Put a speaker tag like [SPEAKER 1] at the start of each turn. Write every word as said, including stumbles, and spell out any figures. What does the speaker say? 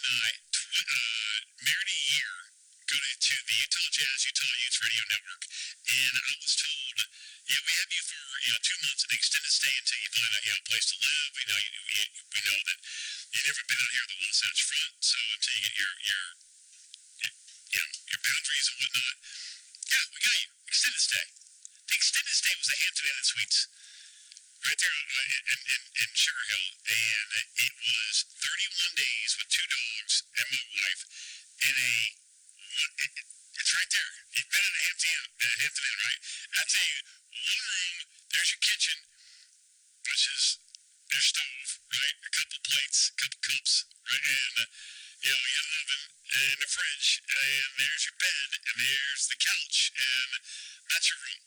[SPEAKER 1] I, tw- uh, married a year, go to, to the Utah Jazz, Utah Youth Radio Network, and I was told, yeah, we have you for you know two months at extended stay until you find out you know a place to live. You know, you, you, we know that you've never been out here on the Wasatch Front, so until you get your your you know your boundaries and whatnot, yeah, we got you extended stay. The extended stay was the Hampton Inn and Suites right there uh, in, in, in Sugar Hill, and it was thirty-one days with two dogs and my wife in a. It, it's right there. You've been in a Hampton Inn, uh, Hampton Inn, right? That's a one room. There's your kitchen, which is your stove, right? A couple plates, a couple cups, right? And uh, you know you have an oven and a fridge, and there's your bed, and there's the couch, and that's your room.